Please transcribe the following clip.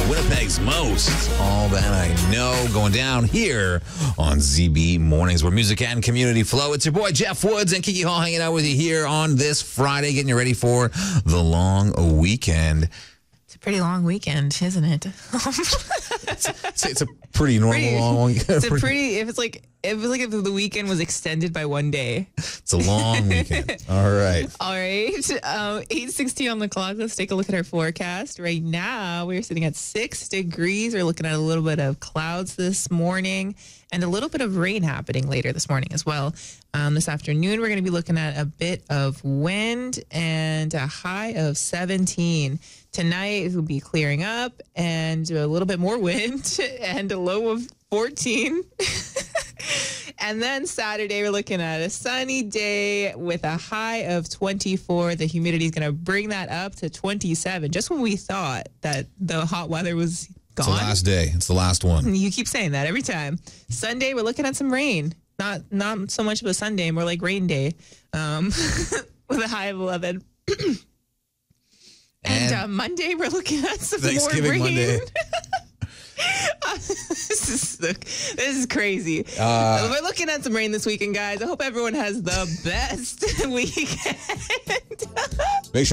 Winnipeg's most. All that I know going down here on ZB Mornings, where music and community flow. It's your boy Jeff Woods and Kiki Hall hanging out with you here on this Friday, getting you ready for the long weekend. It's a pretty long weekend, isn't it? It's a pretty normal long weekend. If the weekend was extended by one day. It's a long weekend. All right. All right. 8:16 on the clock. Let's take a look at our forecast. Right now, we're sitting at 6 degrees. We're looking at a little bit of clouds this morning and a little bit of rain happening later this morning as well. This afternoon, we're going to be looking at a bit of wind and a high of 17. Tonight, it will be clearing up and a little bit more wind and a low of 14. And then Saturday, we're looking at a sunny day with a high of 24. The humidity is going to bring that up to 27. Just when we thought that the hot weather was gone. It's the last day. It's the last one. You keep saying that every time. Sunday, we're looking at some rain. Not so much of a Sunday, more like rain day, with a high of 11. And Monday, we're looking at some more rain. Monday. This is crazy. We're looking at some rain this weekend, guys. I hope everyone has the best weekend. Make sure